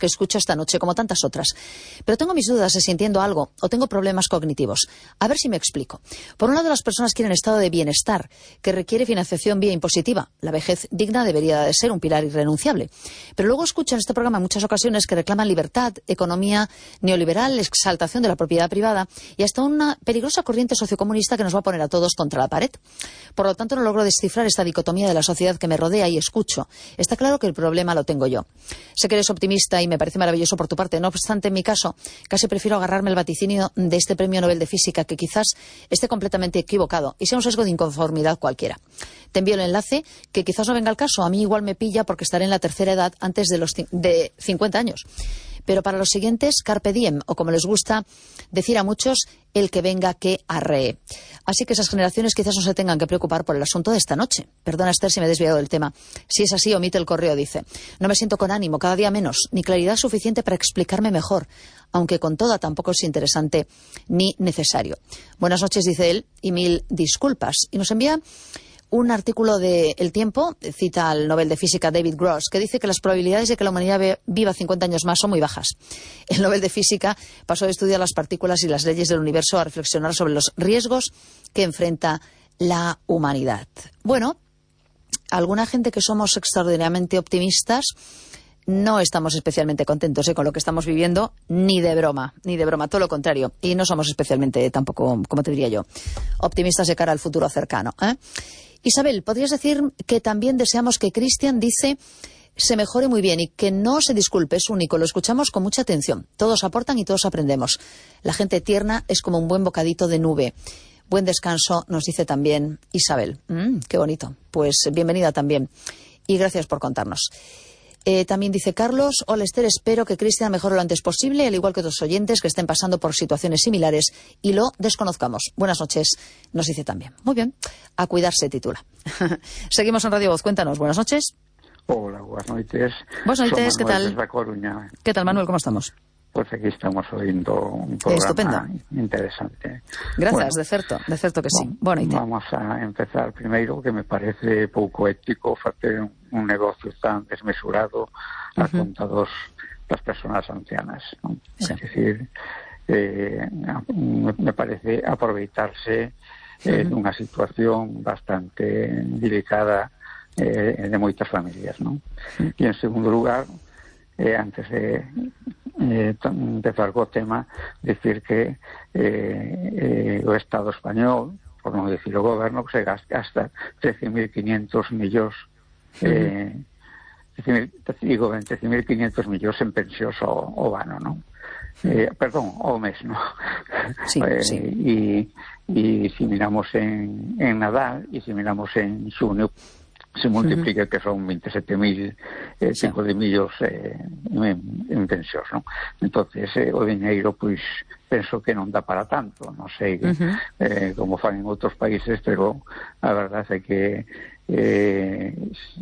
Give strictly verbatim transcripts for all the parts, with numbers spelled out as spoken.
que escucho esta noche, como tantas otras. Pero tengo mis dudas de si entiendo algo o tengo problemas cognitivos. A ver si me explico. Por un lado, las personas quieren estado de bienestar, que requiere financiación vía impositiva. La vejez digna debería de ser un pilar irrenunciable. Pero luego escucho en este programa en muchas ocasiones que reclaman libertad, economía neoliberal, exaltación de la propiedad privada y hasta una peligrosa corriente sociocomunista que nos va a poner a todos contra la pared. Por lo tanto, no logro descifrar esta dicotomía de la sociedad que me rodea y escucho. Está claro que el problema lo tengo yo. Sé que eres optimista y me parece maravilloso por tu parte. No obstante, en mi caso, casi prefiero agarrarme el vaticinio de este premio Nobel de Física, que quizás esté completamente equivocado y sea un sesgo de inconformidad cualquiera. Te envío el enlace, que quizás no venga al caso. A mí igual me pilla porque estaré en la tercera edad antes de los de cincuenta años. Pero para los siguientes, carpe diem, o como les gusta decir a muchos, el que venga que arree. Así que esas generaciones quizás no se tengan que preocupar por el asunto de esta noche. Perdona, Esther, si me he desviado del tema. Si es así, omite el correo, dice. No me siento con ánimo, cada día menos, ni claridad suficiente para explicarme mejor, aunque con toda tampoco es interesante ni necesario. Buenas noches, dice él, y mil disculpas. Y nos envía un artículo de El Tiempo, cita al Nobel de Física David Gross, que dice que las probabilidades de que la humanidad viva cincuenta años más son muy bajas. El Nobel de Física pasó de estudiar las partículas y las leyes del universo a reflexionar sobre los riesgos que enfrenta la humanidad. Bueno, alguna gente que somos extraordinariamente optimistas no estamos especialmente contentos ¿eh? con lo que estamos viviendo, ni de broma, ni de broma, todo lo contrario. Y no somos especialmente tampoco, como te diría yo, optimistas de cara al futuro cercano, ¿eh? Isabel, ¿podrías decir que también deseamos que Cristian, dice, se mejore muy bien y que no se disculpe? Es único, lo escuchamos con mucha atención. Todos aportan y todos aprendemos. La gente tierna es como un buen bocadito de nube. Buen descanso, nos dice también Isabel. Mm, qué bonito. Pues bienvenida también. Y gracias por contarnos. Eh, también dice Carlos, hola Esther, espero que Cristian mejore lo antes posible, al igual que otros oyentes que estén pasando por situaciones similares y lo desconozcamos. Buenas noches, nos dice también. Muy bien, a cuidarse titula. Seguimos en Radio Voz, cuéntanos, buenas noches. Hola, buenas noches. Buenas noches, ¿qué tal? Desde Coruña. ¿Qué tal, Manuel? ¿Cómo estamos? Pues aquí estamos oyendo un programa Estupendo. Interesante. Gracias, bueno, de certo, de certo que sí. Bueno, Bonito. vamos a empezar primero, que me parece pouco ético hacer un, un negocio tan desmesurado a uh-huh. conta dos das persoas ancianas, ¿no? Sí. Es decir, eh, me parece aproveitarse eh, uh-huh. dunha situación bastante delicada eh, de moitas familias, ¿no? Uh-huh. E en segundo lugar, Eh, antes de eh, empezar co tema, decir que eh, eh, o Estado español, por non decir o goberno, se gasta trece mil quinientos millóns eh, digo, trece mil quinientos millóns en pensións ao, ao ano, non? Eh, perdón, ao mes, non? Sí, eh, sí. E, e si miramos en, en Nadal e si miramos en xunio, se multiplica, uh-huh. que son veintisiete mil eh, cinco de millos eh, en, en pensións, non? Entonces, eh, o diñeiro, pois, penso que non dá para tanto, non sei uh-huh. eh, como fan en outros países, pero a verdade é que eh,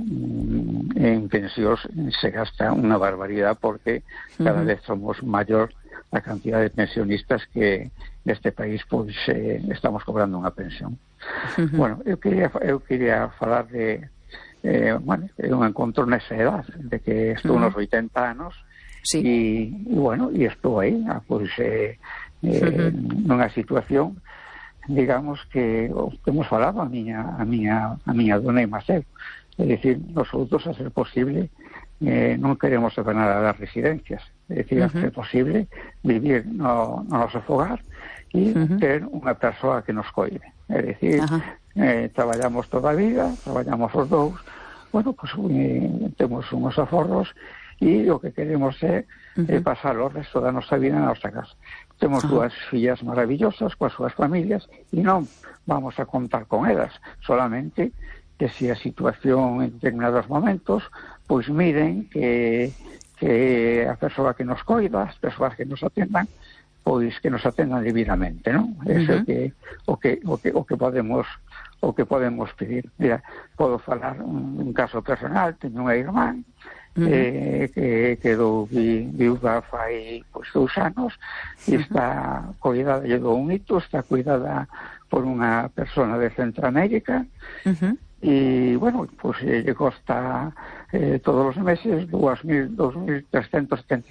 en pensións se gasta unha barbaridade, porque cada uh-huh. vez somos maior a cantidad de pensionistas que neste país, pois, eh, estamos cobrando unha pensión. Uh-huh. Bueno, eu quería, eu quería falar de Eh, bueno, eu me encontro nesa edad de que estou uh-huh. nos oitenta anos sí. e, e bueno, e estou aí ah, pois eh, eh, uh-huh. nunha situación, digamos, que o que hemos falado a miña a miña, a miña dona e Maceu, é dicir, nosotros a ser posible eh, non queremos saber nada das residencias, é dicir, uh-huh. a ser posible vivir no, no noso fogar e uh-huh. ter unha persoa que nos coide, é dicir, uh-huh. Eh, traballamos toda a vida, traballamos os dous, bueno, pues eh, temos uns aforros e o que queremos é uh-huh. eh, pasar o resto da nosa vida na nosa casa. Temos uh-huh. dúas fillas maravillosas coas súas familias e non vamos a contar con elas, solamente que se a situación en determinados momentos, pois miren que, que a persoa que nos coida, as persoas que nos atendan, pois que nos atendan debidamente, non? Eso uh-huh. que o que o que o que podemos o que podemos pedir. Mira, podo falar un, un caso personal, teño unha irmá uh-huh. eh, que quedou vi, viuda fai pois dous anos e uh-huh. está cuidada de un hito, está cuidada por unha persona de Centroamérica uh-huh. e, bueno, pois lle costa eh, todos os meses dous mil trescentos setenta